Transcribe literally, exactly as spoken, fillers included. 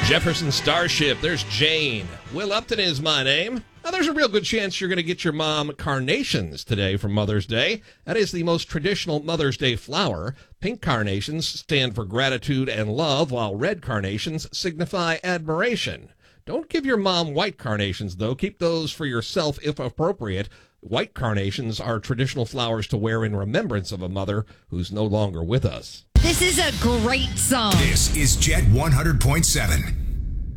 Jefferson Starship, there's Jane. Will Upton is my name. Now, there's a real good chance you're going to get your mom carnations today for Mother's Day. That is the most traditional Mother's Day flower. Pink carnations stand for gratitude and love, while red carnations signify admiration. Don't give your mom white carnations, though. Keep those for yourself if appropriate. White carnations are traditional flowers to wear in remembrance of a mother who's no longer with us. This is a great song. This is Jet one hundred point seven.